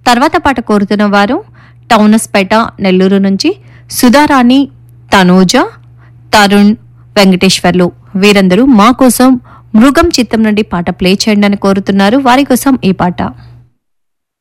తర్వాత పాట కోరుతున్న వారు టౌనస్పేట నెల్లూరు నుంచి సుధారాణి, తనూజ, తరుణ్, వెంకటేశ్వర్లు వీరందరూ మా కోసం మృగం చిత్తం నుండి పాట ప్లే చేయండి అని కోరుతున్నారు. వారి కోసం ఈ పాట.